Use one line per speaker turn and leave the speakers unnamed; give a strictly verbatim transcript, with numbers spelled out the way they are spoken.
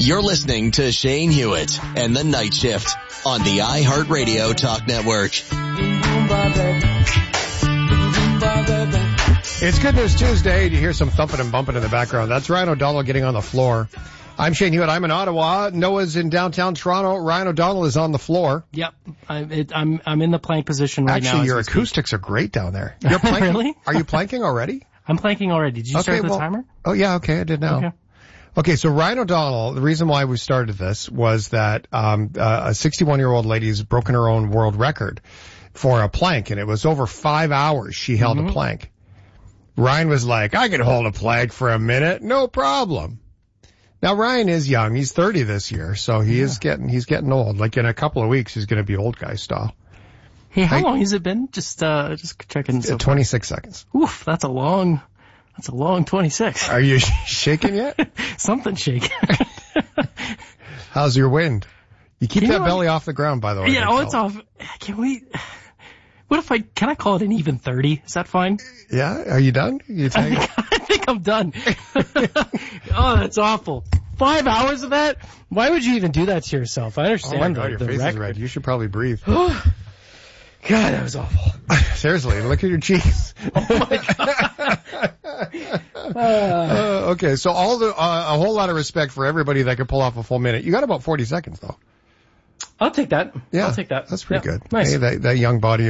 You're listening to Shane Hewitt and the Night Shift on the iHeartRadio Talk Network.
It's Good News Tuesday. You hear some thumping and bumping in the background. That's Ryan O'Donnell getting on the floor. I'm Shane Hewitt. I'm in Ottawa. Noah's in downtown Toronto. Ryan O'Donnell is on the floor.
Yep. I'm, it, I'm, I'm in the plank position right
Actually,
now.
Actually, your acoustics speak. are great down there. You're planking?
Really?
Are you planking already?
I'm planking already. Did you
okay,
start the
well,
timer?
Oh, yeah. Okay. I did now.
Okay.
Okay. So Ryan O'Donnell, the reason why we started this was that, um, uh, a sixty-one year old lady has broken her own world record for a plank, and it was over five hours she held mm-hmm. a plank. Ryan was like, I can hold a plank for a minute. No problem. Now, Ryan is young. He's thirty this year, so he yeah. is getting, he's getting old. Like in a couple of weeks, he's going to be old guy style.
Hey, how I, long has it been? Just, uh, just checking. So
twenty-six far. Seconds.
Oof, that's a long, that's a long twenty-six.
Are you shaking yet?
Something shaking.
How's your wind? You keep
can
that
you
belly off the ground, by the way.
Yeah, oh, it's off. Can we, what if I, can I call it an even thirty? Is that fine?
Yeah? Are you done? You
I, think, I think I'm done. Oh, that's awful. Five hours of that? Why would you even do that to yourself? I understand.
Oh my God,
the,
your
the
face
record.
is red. You should probably breathe.
God, that was awful.
Seriously, look at your cheeks.
Oh my God.
uh, uh, okay, so all the, uh, a whole lot of respect for everybody that could pull off a full minute. You got about forty seconds though.
I'll take that.
Yeah.
I'll take that.
That's pretty
yeah.
good.
Nice.
Hey, that, that young body